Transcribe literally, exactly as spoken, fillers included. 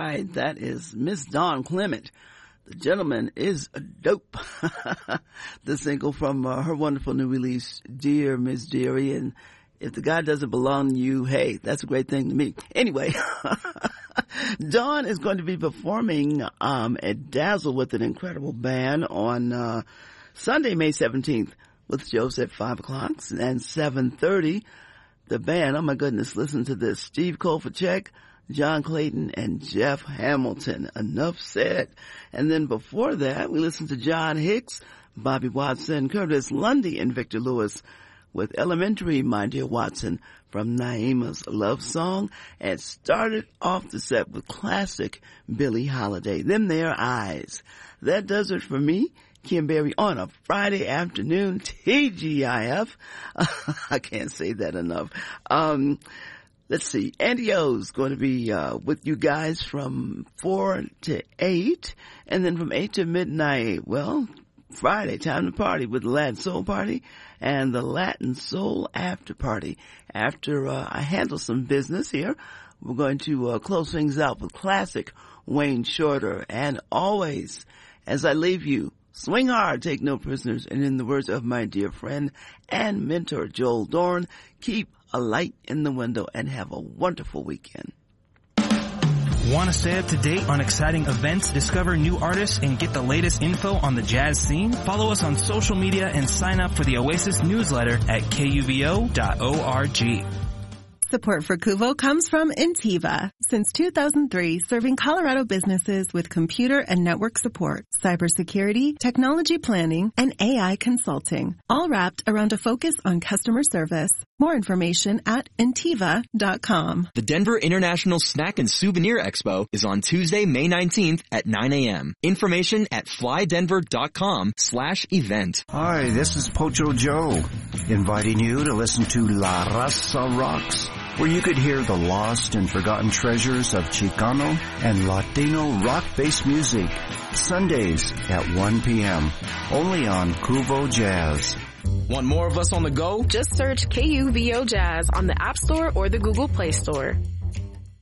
right. That is Miss Dawn Clement. The Gentleman is a dope. The single from uh, her wonderful new release, Dear Miss Dearie. And if the guy doesn't belong to you, hey, that's a great thing to me. Anyway, Dawn is going to be performing um, at Dazzle with an incredible band on uh, Sunday, May seventeenth, with shows at five o'clock and seven thirty. The band, oh my goodness, listen to this. Steve Kolfacek, John Clayton, and Jeff Hamilton. Enough said. And then before that, we listened to John Hicks, Bobby Watson, Curtis Lundy, and Victor Lewis with Elementary, My Dear Watson, from Naima's Love Song, and started off the set with classic Billie Holiday, Them There Eyes. That does it for me, Kim Berry, on a Friday afternoon, T G I F. I can't say that enough. Um, let's see, Andy O's going to be uh, with you guys from four to eight, and then from eight to midnight, well, Friday, time to party with the Latin Soul Party and the Latin Soul After Party. After uh, I handle some business here, we're going to uh, close things out with classic Wayne Shorter. And always, as I leave you, swing hard, take no prisoners, and in the words of my dear friend and mentor Joel Dorn, keep a light in the window and have a wonderful weekend. Want to stay up to date on exciting events, discover new artists, and get the latest info on the jazz scene? Follow us on social media and sign up for the Oasis newsletter at K U V O dot org. Support for Kuvo comes from Intiva. Since two thousand three, serving Colorado businesses with computer and network support, cybersecurity, technology planning, and A I consulting, all wrapped around a focus on customer service. More information at Intiva dot com. The Denver International Snack and Souvenir Expo is on Tuesday, May nineteenth at nine a.m. Information at flydenver.com slash event. Hi, this is Pocho Joe, inviting you to listen to La Raza Rocks, where you could hear the lost and forgotten treasures of Chicano and Latino rock-based music, Sundays at one p.m., only on Kuvo Jazz. Want more of us on the go? Just search K U V O Jazz on the App Store or the Google Play Store.